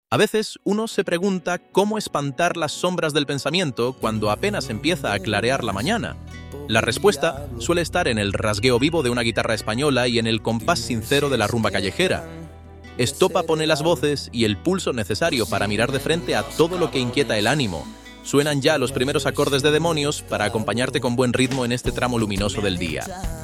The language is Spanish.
A veces uno se pregunta cómo espantar las sombras del pensamiento cuando apenas empieza a clarear la mañana. La respuesta suele estar en el rasgueo vivo de una guitarra española y en el compás sincero de la rumba callejera. Estopa pone las voces y el pulso necesario para mirar de frente a todo lo que inquieta el ánimo. Suenan ya los primeros acordes de Demonios para acompañarte con buen ritmo en este tramo luminoso del día.